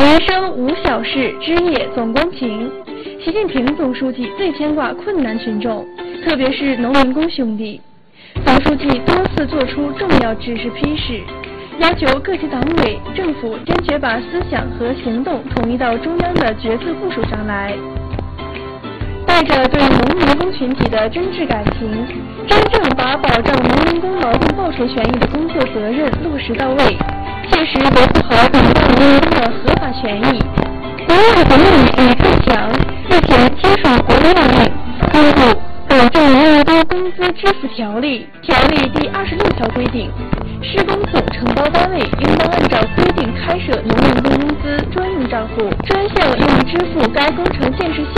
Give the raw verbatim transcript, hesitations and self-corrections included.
人生无小事，枝叶总公平。习近平总书记最牵挂困难群众，特别是农民工兄弟。总书记多次作出重要指示批示，要求各级党委政府坚决把思想和行动统一到中央的决策部署上来，带着对农民工群体的真挚感情，真正把保障农民工劳动报酬权益的工作责任落实到位，切实维护好广大农民工的合法权益。国务总理李克强日前签署国务院令，公布《保障农民工工资支付条例》条例第二十六条规定，施工总承包单位应当按照规定开设农民工工资专用账户，专项用于支付该工程建设